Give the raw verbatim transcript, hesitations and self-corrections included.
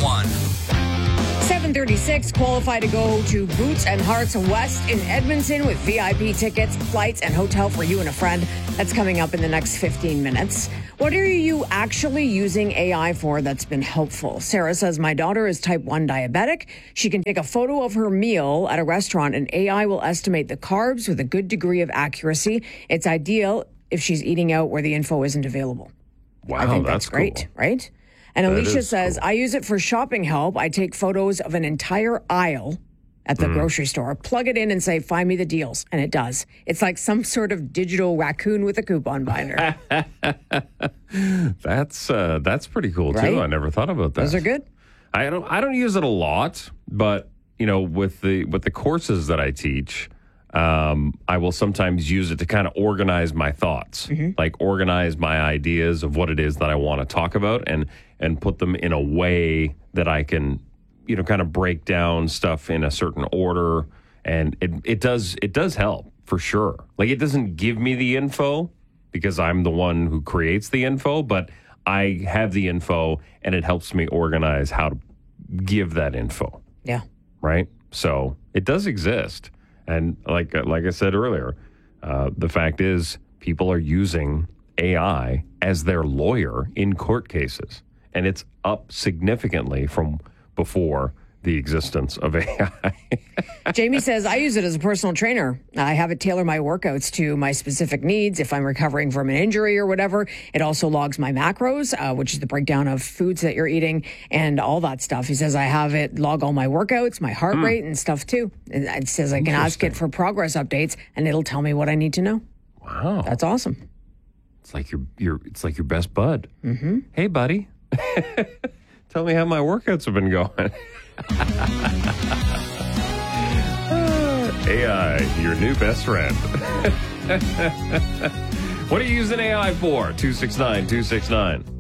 one. seven thirty-six, qualify to go to Boots and Hearts West in Edmonton with V I P tickets, flights, and hotel for you and a friend. That's coming up in the next fifteen minutes. What are you actually using A I for that's been helpful? Sarah says, my daughter is type one diabetic. She can take a photo of her meal at a restaurant and A I will estimate the carbs with a good degree of accuracy. It's ideal if she's eating out where the info isn't available. Wow, I think that's, that's great, cool. right? And That Alicia is says, cool. I use it for shopping help. I take photos of an entire aisle at the Mm. grocery store, plug it in and say, find me the deals. And it does. It's like some sort of digital raccoon with a coupon binder. That's uh, that's pretty cool Right? too. I never thought about that. Those are good. I don't I don't use it a lot, but you know, with the with the courses that I teach, um, I will sometimes use it to kind of organize my thoughts, like organize my ideas of what it is that I want to talk about, and and put them in a way that I can, you know, kind of break down stuff in a certain order, and it it does it does help for sure. Like, it doesn't give me the info because I'm the one who creates the info, but I have the info and it helps me organize how to give that info, Yeah. right? So it does exist. And like like I said earlier, uh, the fact is people are using A I as their lawyer in court cases. And it's up significantly from before the existence of A I. Jamie says, I use it as a personal trainer. I have it tailor my workouts to my specific needs. If I'm recovering from an injury or whatever, it also logs my macros, uh, which is the breakdown of foods that you're eating and all that stuff. He says, I have it log all my workouts, my heart Hmm. rate and stuff too. And it says I can ask it for progress updates and it'll tell me what I need to know. Wow. That's awesome. It's like your your it's like your best bud. Mm-hmm. Hey, buddy. Tell me how my workouts have been going. A I, your new best friend. What are you using A I for? two six nine two six nine.